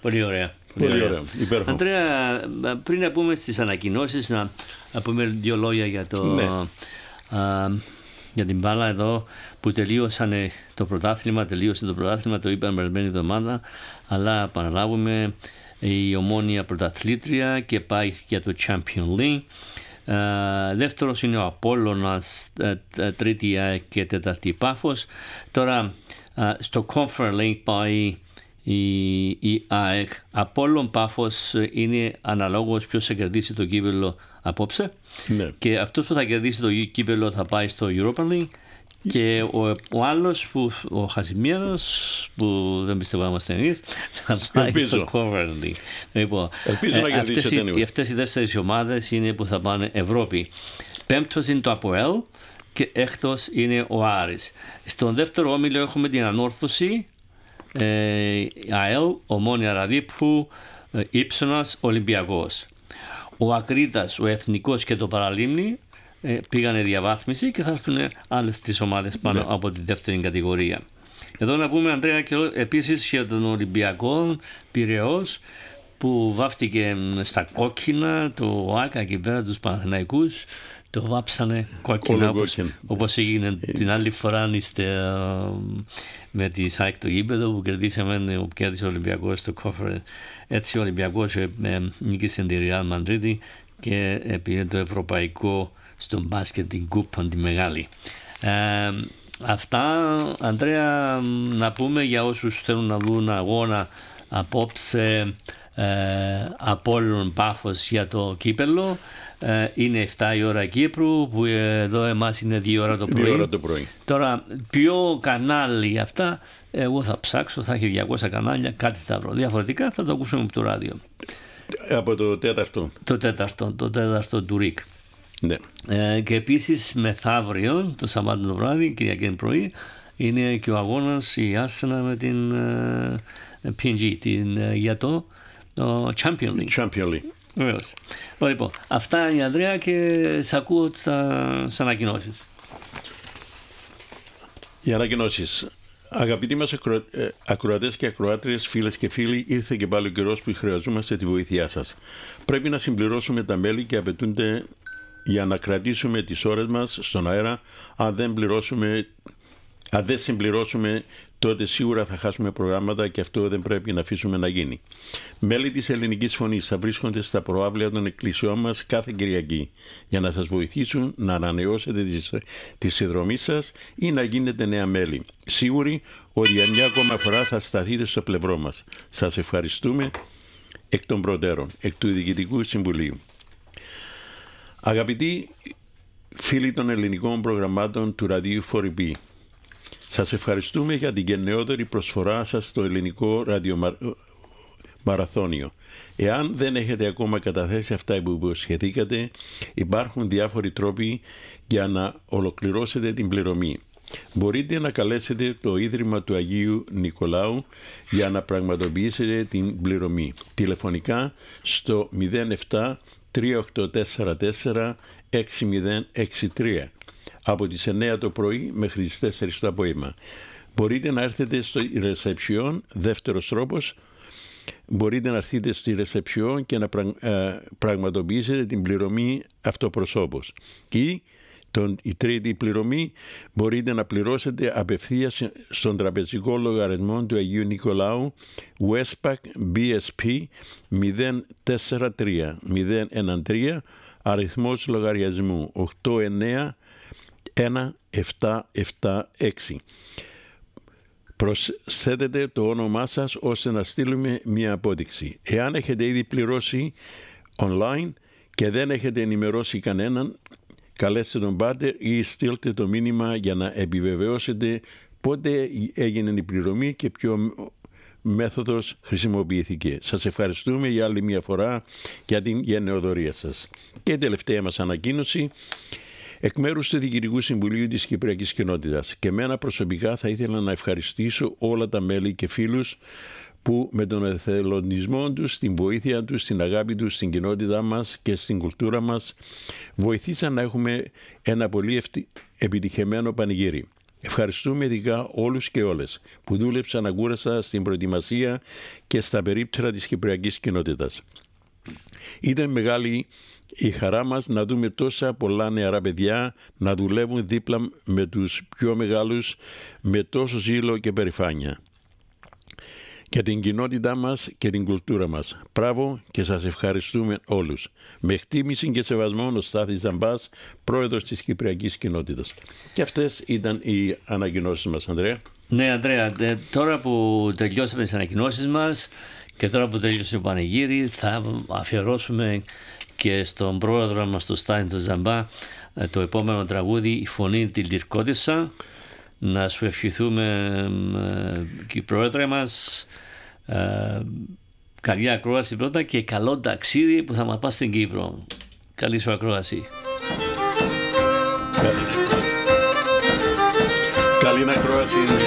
Πολύ ωραία. Πολύ ωραία. Υπέροχο. Αντρέα, πριν να πούμε στις ανακοινώσεις, να πούμε δύο λόγια για για την μπάλα εδώ που τελείωσε το πρωτάθλημα, το είπαμε περασμένη εβδομάδα, αλλά επαναλάβουμε, η Ομόνοια πρωταθλήτρια και πάει για το Champions League. Δεύτερος είναι ο Απόλλωνας, τρίτη και τέταρτη Πάφος. Τώρα στο Conference League πάει η ΑΕΚ. Απόλλων Πάφος είναι αναλόγως ποιος θα κερδίσει το κύπελλο απόψε. Ναι. Και αυτός που θα κερδίσει το κύπελλο θα πάει στο Europa League. Και ο άλλος, ο Χασιμίρος, που δεν πιστεύω να είμαστε εμείς, θα πάει στο Conference League. Λοιπόν, ελπίζω να κερδίσετε. Αυτές οι 4 ομάδες είναι που θα πάνε Ευρώπη. Πέμπτος είναι το ΑΠΟΕΛ και έκτος είναι ο Άρης. Στον δεύτερο όμιλο έχουμε την Ανόρθωση, ΑΕΛ, Ομόνοια Ραδίππου, Ήψωνας, Ολυμπιακός. Ο Ακρίτας, ο Εθνικός και το Παραλίμνη πήγανε διαβάθμιση και θα έρθουν άλλες 3 ομάδες πάνω από τη δεύτερη κατηγορία. Εδώ να πούμε, Ανδρέα, και επίσης για τον Ολυμπιακό Πειραιώς που βάφτηκε στα κόκκινα, το ΆΚΑ εκεί πέρα, τους Παναθηναϊκούς το βάψανε κόκκινα όπως έγινε την άλλη φορά με τη ΣΑΕΚ το γήπεδο που κέρδισε ο Ολυμπιακός στο κόφερ. Έτσι ο Ολυμπιακός νίκησε τη Ρεάλ Μαντρίτη και πήρε το ευρωπαϊκό στο μπάσκετ την κούπα τη μεγάλη. Αυτά, Ανδρέα, να πούμε για όσους θέλουν να δουν αγώνα απόψε, Απόλλων Πάφος για το κύπελλο. Είναι 7 η ώρα Κύπρου, που εδώ εμάς είναι 2 ώρα το πρωί. Τώρα, ποιο κανάλι αυτά, εγώ θα ψάξω, θα έχει 200 κανάλια, κάτι θα βρω. Διαφορετικά θα το ακούσουμε από το ράδιο. Από το τέταρτο. Το τέταρτο του ΡΙΚ. Ναι. Και επίσης μεθαύριο, το Σαββάτο το βράδυ, Κυριακή πρωί, είναι και ο αγώνας η Άρσενα με την PNG για το Champions League. Βεβαίως. Λοιπόν, αυτά είναι η Ανδρέα και σε ακούω τις ανακοινώσεις. Οι ανακοινώσεις. Αγαπητοί μας ακροατές και ακροάτριες, φίλες και φίλοι, ήρθε και πάλι ο καιρός που χρειαζόμαστε τη βοήθειά σας. Πρέπει να συμπληρώσουμε τα μέλη και απαιτούνται για να κρατήσουμε τις ώρες μας στον αέρα. Αν δεν συμπληρώσουμε, τότε σίγουρα θα χάσουμε προγράμματα και αυτό δεν πρέπει να αφήσουμε να γίνει. Μέλη της Ελληνικής Φωνής θα βρίσκονται στα προάβλια των εκκλησιών μας κάθε Κυριακή για να σας βοηθήσουν να ανανεώσετε τη συνδρομή σας ή να γίνετε νέα μέλη. Σίγουροι ότι για μια ακόμα φορά θα σταθείτε στο πλευρό μας. Σας ευχαριστούμε εκ των προτέρων, εκ του Διοικητικού Συμβουλίου. Αγαπητοί φίλοι των ελληνικών προγραμμάτων του Ραδίου 4B, σας ευχαριστούμε για την γενναιόδορη προσφορά σας στο ελληνικό ραδιομαραθώνιο. Εάν δεν έχετε ακόμα καταθέσει αυτά που υποσχεθήκατε, υπάρχουν διάφοροι τρόποι για να ολοκληρώσετε την πληρωμή. Μπορείτε να καλέσετε το Ίδρυμα του Αγίου Νικολάου για να πραγματοποιήσετε την πληρωμή. Τηλεφωνικά στο 07 3844 6063 από τις 9 το πρωί μέχρι τις 4 το απόγευμα. Μπορείτε να έρθετε στο reception, δεύτερος τρόπος, μπορείτε να έρθετε στη reception και να πραγματοποιήσετε την πληρωμή αυτοπροσώπως. Ή η τρίτη πληρωμή μπορείτε να πληρώσετε απευθείας στον τραπεζικό λογαριασμό του Αγίου Νικολάου Westpac BSP 043 αριθμός λογαριασμού 891-1776. Προσθέτετε το όνομά σας ώστε να στείλουμε μια απόδειξη. Εάν έχετε ήδη πληρώσει online και δεν έχετε ενημερώσει κανέναν, καλέστε τον πάτερ ή στείλτε το μήνυμα για να επιβεβαιώσετε πότε έγινε η πληρωμή και ποιο μέθοδος χρησιμοποιήθηκε. Σας ευχαριστούμε για άλλη μια φορά για την γενναιοδωρία σας. Και η τελευταία μας ανακοίνωση, εκ μέρους του Διοικητικού Συμβουλίου της Κυπριακής Κοινότητας και εμένα προσωπικά θα ήθελα να ευχαριστήσω όλα τα μέλη και φίλους που με τον εθελοντισμό τους, την βοήθεια τους, την αγάπη τους στην κοινότητά μας και στην κουλτούρα μας βοηθήσαν να έχουμε ένα πολύ επιτυχημένο πανηγύρι. Ευχαριστούμε ειδικά όλους και όλες που δούλεψαν ακούραστα στην προετοιμασία και στα περίπτερα της κυπριακής κοινότητας. Ήταν μεγάλη η χαρά μας να δούμε τόσα πολλά νεαρά παιδιά να δουλεύουν δίπλα με τους πιο μεγάλους με τόσο ζήλο και περηφάνεια για την κοινότητά μας και την κουλτούρα μας. Μπράβο και σας ευχαριστούμε όλους. Με εκτίμηση και σεβασμό ο Στάθης Ζαμπάς, πρόεδρος της Κυπριακής Κοινότητας. Και αυτές ήταν οι ανακοινώσεις μας, Ανδρέα. Ναι, Ανδρέα, τώρα που τελειώσαμε τις ανακοινώσεις μας και τώρα που τελειώσε ο πανηγύρι, θα αφιερώσουμε και στον πρόεδρο μας, τον Στάθη Ζαμπά, το επόμενο τραγούδι «Η φωνή τη Λυρκώτισσα». Να σου ευχηθούμε, και πρόεδρε μας, καλή ακρόαση πρώτα και καλό ταξίδι που θα μας πάει στην Κύπρο. Καλή σου ακρόαση. Καλή ακρόαση.